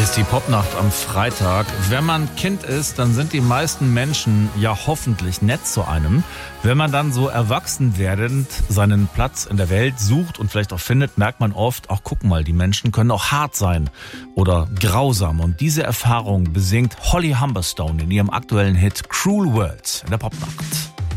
Ist die Popnacht am Freitag. Wenn man Kind ist, dann sind die meisten Menschen ja hoffentlich nett zu einem. Wenn man dann so erwachsen werdend seinen Platz in der Welt sucht und vielleicht auch findet, merkt man oft, ach guck mal, die Menschen können auch hart sein oder grausam. Und diese Erfahrung besingt Holly Humberstone in ihrem aktuellen Hit Cruel World in der Popnacht.